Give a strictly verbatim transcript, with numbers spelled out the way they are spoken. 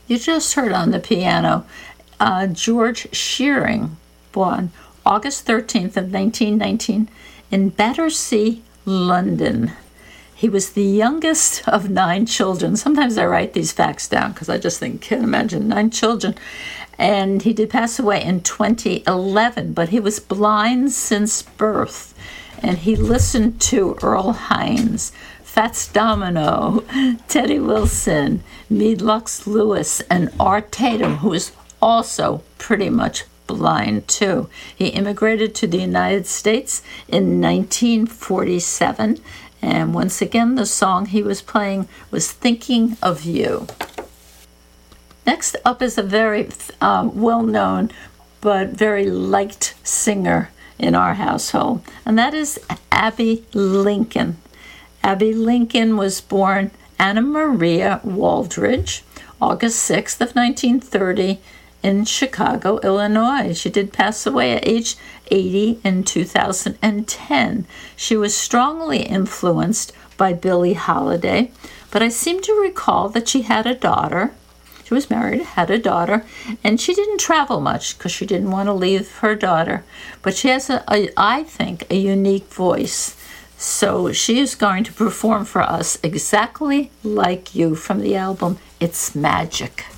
You just heard on the piano uh, George Shearing, born August thirteenth of nineteen nineteen in Battersea, London. He was the youngest of nine children. Sometimes I write these facts down because I just think, can't imagine nine children. And he did pass away in twenty eleven, but he was blind since birth. And he listened to Earl Hines, Fats Domino, Teddy Wilson, Meade Lux Lewis, and Art Tatum, who is also pretty much blind too. He immigrated to the United States in nineteen forty-seven, and once again the song he was playing was Thinking of You. Next up is a very um, well-known but very liked singer in our household, and that is Abbey Lincoln. Abbey Lincoln was born Anna Maria Waldridge, August sixth of nineteen thirty in Chicago, Illinois. She did pass away at age eighty in two thousand ten. She was strongly influenced by Billie Holiday, but I seem to recall that she had a daughter. She was married, had a daughter, and she didn't travel much because she didn't want to leave her daughter. But she has, a, a, I think, a unique voice. So she is going to perform for us Exactly Like You from the album It's Magic.